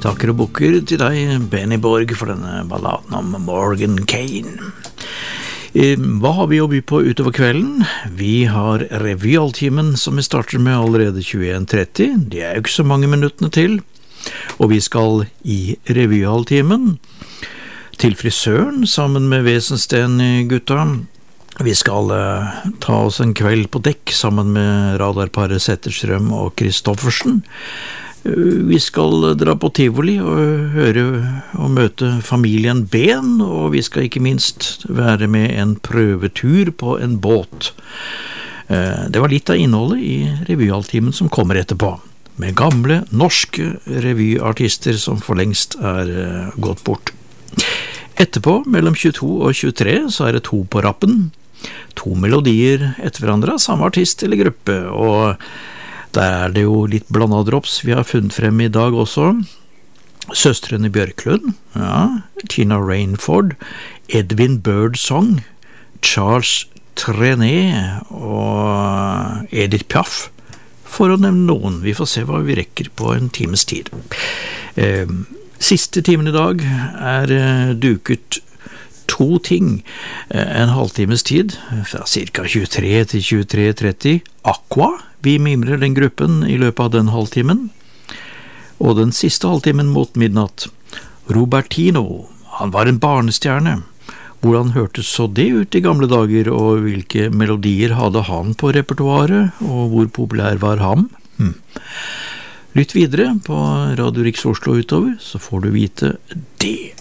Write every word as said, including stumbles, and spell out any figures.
takker og bukker til deg, Benny Borg, for denne balladen om Morgan Kane. Hva har vi å by på utover kvelden? Vi har revyaltimen som vi starter med allerede tjueen tretti. Det er jo ikke så mange minuttene til. Og vi skal i revyaltimen til frisøren sammen med Wesensten gutta. Vi skal uh, ta oss en kveld på dekk sammen med radarparet Zetterstrøm og Kristoffersen. Vi skal dra på Tivoli og høre og møte familien Ben, og vi skal ikke minst være med en prøvetur på en båt. Det var litt av innholdet i revyaltimen som kommer etterpå, med gamle norske revyartister som for lengst er gått bort. Etterpå, mellom tjueto og tjuetre, så er det to på rappen. To melodier etter hverandre av samme artist eller gruppe, og der er det jo litt blandet drops vi har funnet frem i dag også. Søstrene Bjørklund, ja, Tina Rainford, Edvin Birdsong, Charles Trenet og Edith Piaf, for å nevne noen. Vi får se hva vi rekker på en times tid. Eh, siste timen i dag er eh, duket to ting. Eh, en halvtimes tid, fra cirka tjuetre til tjuetre tretti, Aqua. Vi mimrer den gruppen i løpet av den halvtimen. Og den siste halvtimen mot midnatt. Robertino, han var en barnestjerne. Hvordan hørtes så det ut i gamle dager, og hvilke melodier hadde han på repertoaret, og hvor populær var han? Hm. Lytt videre på Radio Riks Oslo utover, så får du vite det.